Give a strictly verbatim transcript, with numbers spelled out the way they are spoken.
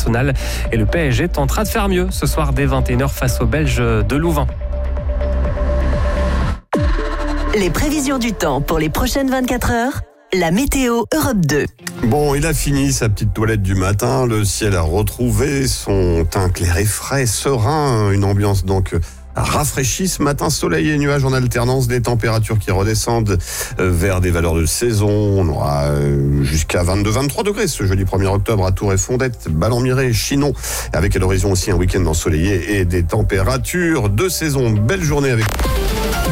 Arsenal. Et le P S G tentera de faire mieux ce soir dès vingt et une heures face aux Belges de Louvain. Les prévisions du temps pour les prochaines vingt-quatre heures, la météo Europe deux. Bon, il a fini sa petite toilette du matin, le ciel a retrouvé son teint clair et frais, serein, une ambiance donc rafraîchie ce matin, soleil et nuages en alternance, des températures qui redescendent vers des valeurs de saison. On aura jusqu'à vingt-deux à vingt-trois degrés ce jeudi premier octobre à Tours et Fondette, Ballon-Miré, Chinon, avec à l'horizon aussi un week-end ensoleillé et des températures de saison. Belle journée avec